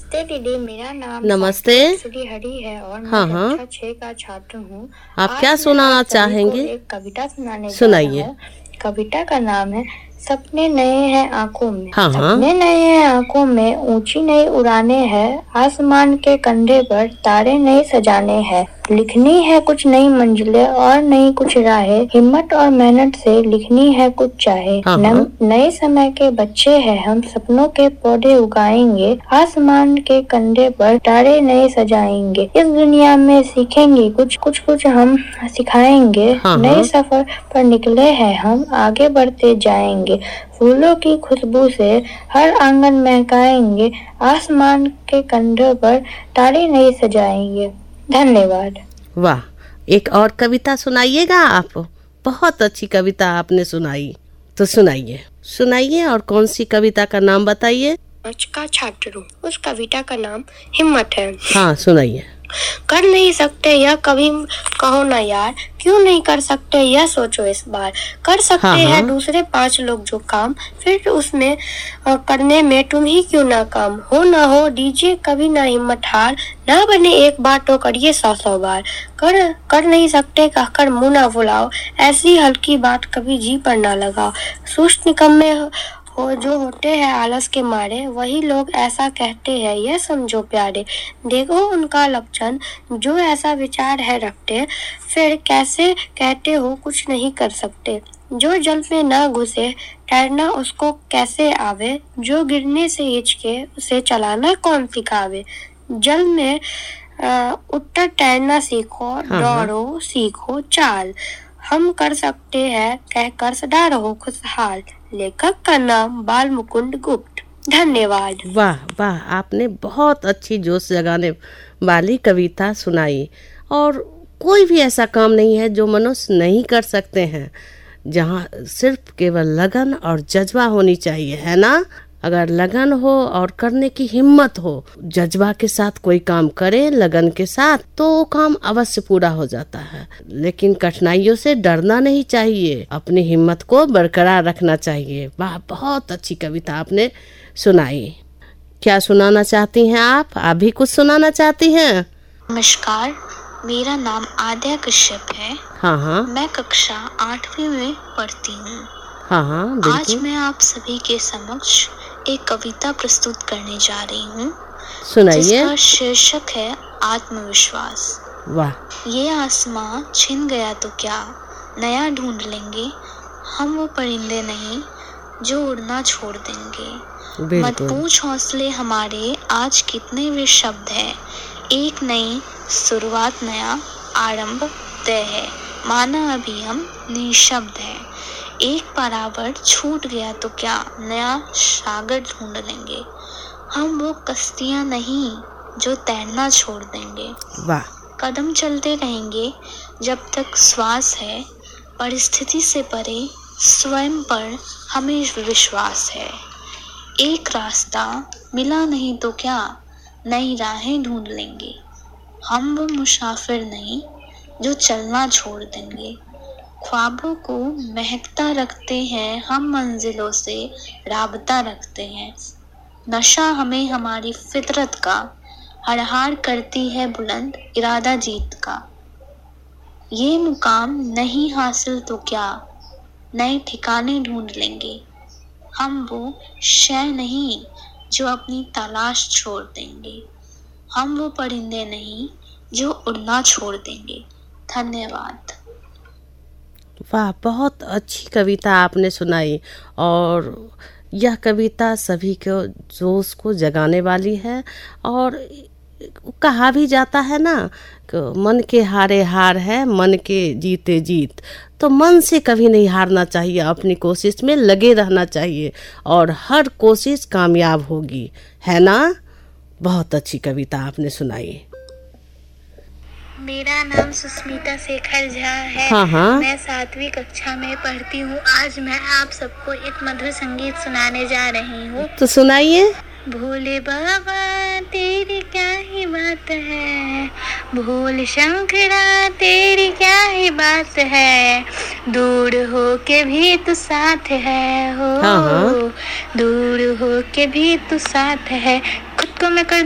नमस्ते दीदी, मेरा नाम नमस्ते। श्री हरि है और मैं हाँ हाँ, कक्षा 6 का छात्र हूँ। आप आज क्या मैं सुनाना आप सभी को चाहेंगे? एक कविता सुनाने जा रहा सुनाइए। हूँ। कविता का नाम है सपने नए हैं आंखों में। हाँ हाँ, सपने नए हैं आंखों में, ऊंची नई उड़ाने हैं, आसमान के कंधे पर तारे नए सजाने हैं। लिखनी है कुछ नई मंजिलें और नई कुछ राहें, हिम्मत और मेहनत से लिखनी है कुछ चाहे। हाँ हाँ, नए समय के बच्चे हैं हम, सपनों के पौधे उगाएंगे, आसमान के कंधे पर तारे नए सजाएंगे। इस दुनिया में सीखेंगे कुछ कुछ कुछ हम सिखाएंगे। हाँ नए हाँ, सफर पर निकले हैं हम, आगे बढ़ते जाएंगे। फूलों की खुशबू से हर आंगन महकाएंगे, आसमान के कंधों पर तारे नए सजाएंगे। धन्यवाद। वाह। एक और कविता सुनाइएगा आप। बहुत अच्छी कविता आपने सुनाई, तो सुनाइए सुनाइए। और कौन सी कविता का नाम बताइए? आज का छात्र हूँ, उस कविता का नाम हिम्मत है। हाँ सुनाइए। कर नहीं सकते यह कभी कहो ना यार, क्यों नहीं कर सकते यह सोचो इस बार। कर सकते हाँ, हैं हाँ। दूसरे 5 लोग जो काम, फिर उसमें करने में तुम ही क्यों ना काम। हो ना हो दीजिए कभी ना हिम्मत हार, ना बने एक बार तो करिए 100 बार। कर नहीं सकते कहकर मुंह ना फुलाओ, ऐसी हल्की बात कभी जी पर ना लगाओ। सुस्त निकम्मे हो जो होते हैं आलस के मारे, वही लोग ऐसा कहते हैं यह समझो प्यारे। देखो उनका लक्षण जो ऐसा विचार है रखते, फिर कैसे कहते हो कुछ नहीं कर सकते। जो जल में ना घुसे तैरना उसको कैसे आवे, जो गिरने से हिचके उसे चलाना कौन सिखावे। जल में उठकर तैरना सीखो, हाँ, दौड़ो सीखो चाल, हम कर सकते हैं कहकर सदा रहो खुशहाल। लेखक का नाम बाल मुकुंद गुप्त। धन्यवाद। वाह वाह, आपने बहुत अच्छी जोश जगाने वाली कविता सुनाई। और कोई भी ऐसा काम नहीं है जो मनुष्य नहीं कर सकते हैं, जहाँ सिर्फ केवल लगन और जज्बा होनी चाहिए, है ना। अगर लगन हो और करने की हिम्मत हो, जज्बा के साथ कोई काम करे लगन के साथ, तो वो काम अवश्य पूरा हो जाता है। लेकिन कठिनाइयों से डरना नहीं चाहिए, अपनी हिम्मत को बरकरार रखना चाहिए। वाह, बहुत अच्छी कविता आपने सुनाई। क्या सुनाना चाहती हैं आप भी कुछ सुनाना चाहती हैं? नमस्कार, मेरा नाम आद्या कश्यप है। हाँ हाँ, मैं कक्षा 8वीं में पढ़ती हूँ। हाँ हाँ, आज बिल्कुल मैं आप सभी के समक्ष एक कविता प्रस्तुत करने जा रही हूँ, सुनाइए। जिसका शीर्षक है आत्मविश्वास। वाह, ये आसमां छिन गया तो क्या, नया ढूंढ लेंगे, हम वो परिंदे नहीं जो उड़ना छोड़ देंगे। मत बिल्कुल पूछ हौसले हमारे आज कितने वे शब्द है, एक नई शुरुआत नया आरंभ तय है, माना अभी हम निशब्द है। एक पारावर छूट गया तो क्या, नया सागर ढूंढ लेंगे, हम वो कश्तियां नहीं जो तैरना छोड़ देंगे। वाह, कदम चलते रहेंगे जब तक श्वास है, परिस्थिति से परे स्वयं पर हमें विश्वास है। एक रास्ता मिला नहीं तो क्या, नई राहें ढूंढ लेंगे, हम वो मुसाफिर नहीं जो चलना छोड़ देंगे। ख्वाबों को महकता रखते हैं हम, मंजिलों से राबता रखते हैं। नशा हमें हमारी फितरत का, हर हार करती है बुलंद इरादा जीत का। ये मुकाम नहीं हासिल तो क्या, नए ठिकाने ढूंढ लेंगे, हम वो शय नहीं जो अपनी तलाश छोड़ देंगे, हम वो परिंदे नहीं जो उड़ना छोड़ देंगे। धन्यवाद। वाह, बहुत अच्छी कविता आपने सुनाई। और यह कविता सभी को जोश को जगाने वाली है। और कहा भी जाता है ना कि मन के हारे हार है, मन के जीते जीत। तो मन से कभी नहीं हारना चाहिए, अपनी कोशिश में लगे रहना चाहिए और हर कोशिश कामयाब होगी, है ना। बहुत अच्छी कविता आपने सुनाई। मेरा नाम सुस्मिता शेखर झा है। हाँ हाँ, मैं 7वीं कक्षा में पढ़ती हूँ। आज मैं आप सबको एक मधुर संगीत सुनाने जा रही हूँ। तो सुनाइए। भोले बाबा तेरी क्या ही बात है, भोले शंकरा तेरी क्या ही बात है, दूर हो के भी तू साथ है हो, हाँ हाँ, दूर हो के भी तू साथ है। खुद को मैं कर